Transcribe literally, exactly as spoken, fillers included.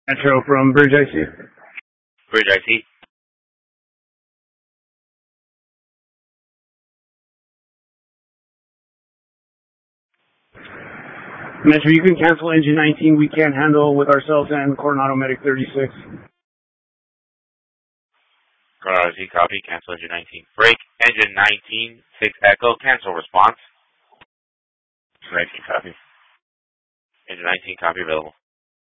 Metro from Bridge I C. Bridge I C. Metro, you can cancel engine nineteen. We can't handle with ourselves and Coronado Medic thirty-six. Coronado Z, copy. Cancel engine nineteen. Break engine nineteen. six Echo. Cancel response. nineteen, copy. Engine nineteen, copy available.